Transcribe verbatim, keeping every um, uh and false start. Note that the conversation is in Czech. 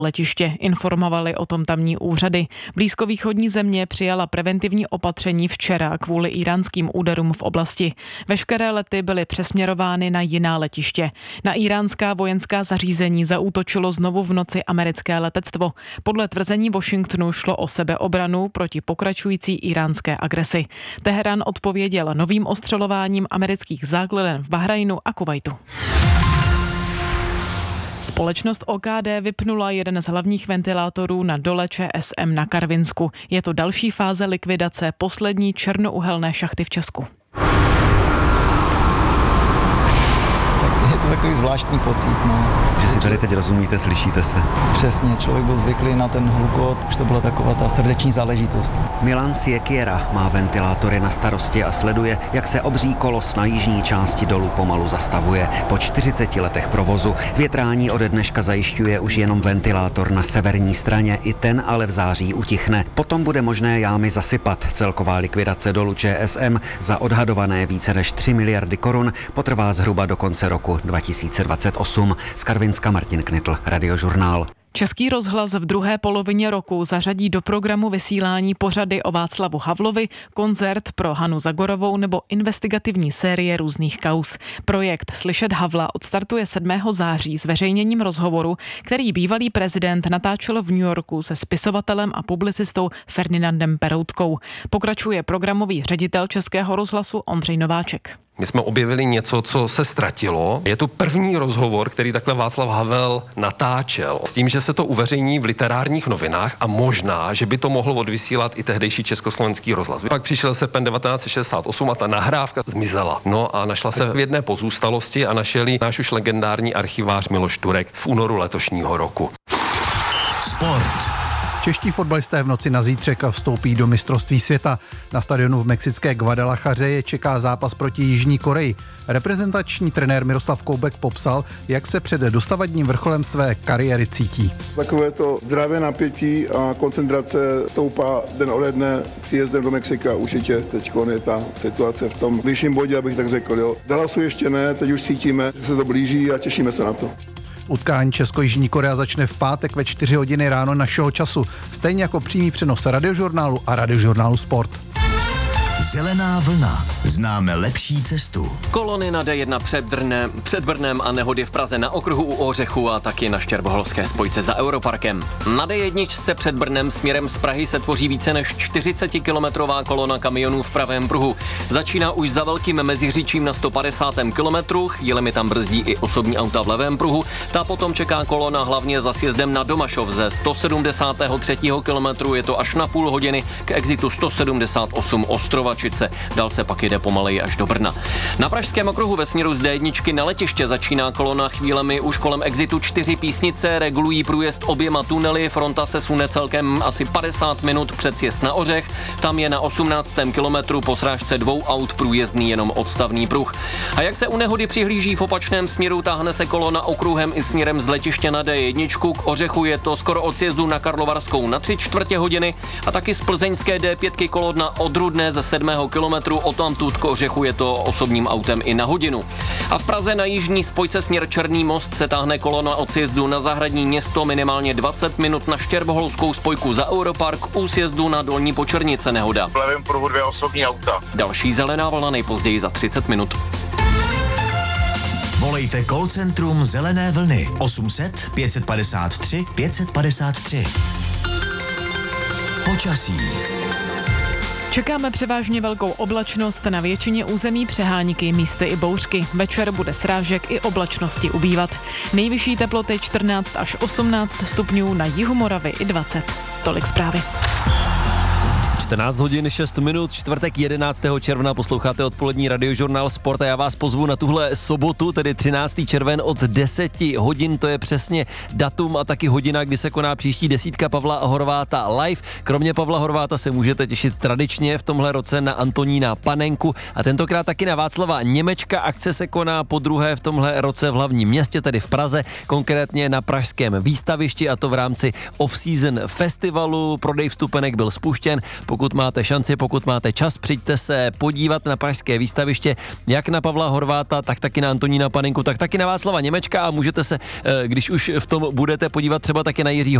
letiště, informovali o tom tamní úřady. Blízkovýchodní země přijala preventivní opatření včera kvůli íránským úderům v oblasti. Veškeré lety byly přesměrovány na jiná letiště. Na íránská vojenská zařízení zaútočilo znovu v noci americké letectvo. Podle tvrzení Washingtonu šlo o sebeobranu proti pokračující íránské agresi. Teherán odpověděl novým ostřelováním amerických základen v Bahrajnu a Kuvajtu. Společnost O K D vypnula jeden z hlavních ventilátorů na dole Č S M na Karvinsku. Je to další fáze likvidace poslední černouhelné šachty v Česku. Tak je to takový zvláštní pocit, no. Že si tady teď rozumíte, slyšíte se. Přesně, člověk byl zvyklý na ten hlukot, už to byla taková ta srdeční záležitost. Milan Siekiera má ventilátory na starosti a sleduje, jak se obří kolos na jižní části dolu pomalu zastavuje. Po čtyřiceti letech provozu větrání ode dneška zajišťuje už jenom ventilátor na severní straně, i ten ale v září utichne. Potom bude možné jámy zasypat. Celková likvidace dolu Č S M za odhadované více než tři miliardy korun potrvá zhruba do konce roku dva tisíce dvacet osm. Z Karvinska Martin Knitl, Radiožurnál. Český rozhlas v druhé polovině roku zařadí do programu vysílání pořady o Václavu Havlovi, koncert pro Hanu Zagorovou nebo investigativní série různých kauz. Projekt Slyšet Havla odstartuje sedmého září zveřejněním rozhovoru, který bývalý prezident natáčel v New Yorku se spisovatelem a publicistou Ferdinandem Peroutkou. Pokračuje programový ředitel Českého rozhlasu Ondřej Nováček. My jsme objevili něco, co se ztratilo. Je to první rozhovor, který takhle Václav Havel natáčel. S tím, že se to uveřejní v literárních novinách a možná, že by to mohl odvysílat i tehdejší československý rozhlas. Pak přišel srpen devatenáct set šedesát osm a ta nahrávka zmizela. No a našla se v jedné pozůstalosti a našel ji náš už legendární archivář Miloš Turek v únoru letošního roku. Sport. Čeští fotbalisté v noci na zítřek vstoupí do mistrovství světa. Na stadionu v mexické Guadalajaře je čeká zápas proti Jižní Koreji. Reprezentační trenér Miroslav Koubek popsal, jak se před dosavadním vrcholem své kariéry cítí. Takové to zdravé napětí a koncentrace stoupá den ode dne příjezdem do Mexika. Určitě teď je ta situace v tom vyšším bodě, abych tak řekl. Jo. Dallasu ještě ne, teď už cítíme, že se to blíží a těšíme se na to. Utkání Česko-Jižní Korea začne v pátek ve čtyři hodiny ráno našeho času, stejně jako přímý přenos Radiožurnálu a Radiožurnálu Sport. Zelená vlna. Známe lepší cestu. Kolony na D jedna před Brnem, před Brnem a nehody v Praze na okruhu u Ořechu a taky na Štěrboholské spojce za Europarkem. Na D jedna se před Brnem směrem z Prahy se tvoří více než čtyřicetikilometrová kolona kamionů v pravém pruhu. Začíná už za Velkým Meziříčím na sto padesátém kilometru, chvílemi tam brzdí i osobní auta v levém pruhu. Ta potom čeká kolona hlavně za sjezdem na Domašov ze sto sedmdesátého třetího kilometru, je to až na půl hodiny k exitu sto sedmdesát osm Ostrovačice. Dál se pak jde pomaleji až do Brna. Na pražském okruhu ve směru z D jedna na letiště začíná kolona chvílemi už kolem exitu čtyři Písnice, regulují průjezd oběma tunely, fronta se sune celkem asi padesát minut před sjezd na Ořech, tam je na osmnáctém kilometru po srážce dvou aut průjezdný jenom odstavný pruh. A jak se u nehody přihlíží v opačném směru, táhne se kolona okruhem i směrem z letiště na D jedna, k Ořechu je to skoro od sjezdu na Karlovarskou na tři čtvrtě hodiny a taky z plzeňské D pět kolona od Rudné ze sedmého kilometru, odtamtud k Ořechu je to osobním autem i na hodinu. A v Praze na jižní spojce směr Černý most se táhne kolona od sjezdu na Zahradní Město minimálně dvacet minut na Štěrboholskou spojku za Europark, u sjezdu na Dolní Počernice nehoda. V levém pruhu dvě osobní auta. Další zelená vlna nejpozději za třicet minut. Volejte call centrum Zelené vlny osm set pět padesát tři pět padesát tři. Počasí. Čekáme převážně velkou oblačnost, na většině území přehánky, místy i bouřky. Večer bude srážek i oblačnosti ubývat. Nejvyšší teploty čtrnáct až osmnáct stupňů, na jihu Moravy i dvacet. Tolik zprávy. čtrnáct hodin šest minut, čtvrtek jedenáctého června, posloucháte odpolední Radiožurnál Sport a já vás pozvu na tuhle sobotu, tedy třináctého červen od deset hodin, to je přesně datum a taky hodina, kdy se koná příští desítka Pavla Horváta live. Kromě Pavla Horváta se můžete těšit tradičně v tomhle roce na Antonína Panenku a tentokrát taky na Václava Němečka. Akce se koná po druhé v tomhle roce v hlavním městě, tedy v Praze, konkrétně na pražském výstavišti, a to v rámci off-season festivalu. Prodej vstupenek byl spuštěn. Pokud pokud máte šanci, pokud máte čas, přijďte se podívat na pražské výstaviště, jak na Pavla Horváta, tak taky na Antonína Panenku, tak taky na Václava Němečka a můžete se, když už v tom budete podívat třeba taky na Jiřího